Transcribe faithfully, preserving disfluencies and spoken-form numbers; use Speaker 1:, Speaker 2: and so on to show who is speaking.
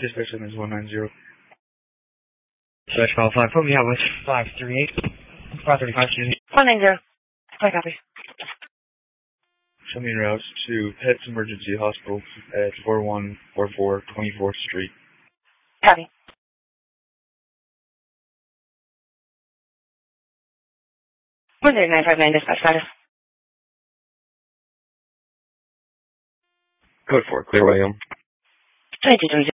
Speaker 1: Dispatch seven is one nine zero.
Speaker 2: Dispatch file five, put me out with five three eight. five thirty-five, excuse me.
Speaker 3: one nine zero. I copy.
Speaker 1: Show me routes to Pets Emergency Hospital at four one four four twenty-fourth Street.
Speaker 3: Copy. one zero nine five nine dispatch status.
Speaker 2: Code four, clear way home.
Speaker 3: twenty-two twenty-two.